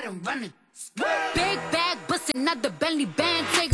I'm running. Big bag bustin' out the Bentley band.